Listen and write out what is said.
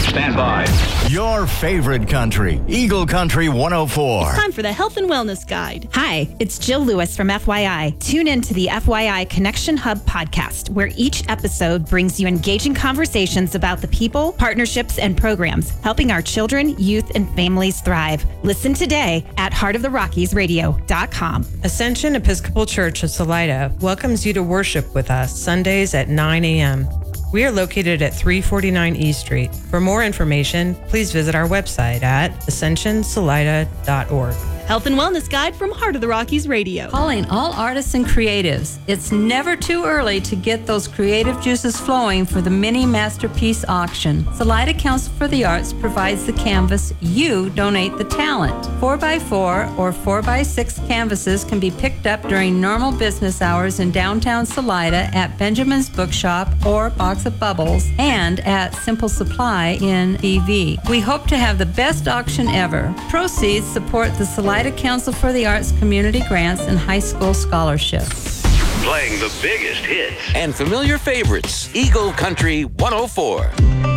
Stand by. Your favorite country, Eagle Country 104. It's time for the Health and Wellness Guide. Hi, it's Jill Lewis from FYI. Tune in to the FYI Connection Hub podcast, where each episode brings you engaging conversations about the people, partnerships, and programs helping our children, youth, and families thrive. Listen today at heartoftheRockiesradio.com. Ascension Episcopal Church of Salida welcomes you to worship with us Sundays at 9 a.m. We are located at 349 East Street. For more information, please visit our website at ascensionsalida.org. Health and Wellness Guide from Heart of the Rockies Radio. Calling all artists and creatives. It's never too early to get those creative juices flowing for the mini masterpiece auction. Salida Council for the Arts provides the canvas. You donate the talent. 4x4 or 4x6 canvases can be picked up during normal business hours in downtown Salida at Benjamin's Bookshop or Box of Bubbles and at Simple Supply in BV. We hope to have the best auction ever. Proceeds support the Salida Council for the Arts community grants and high school scholarships. Playing the biggest hits and familiar favorites, Eagle Country 104.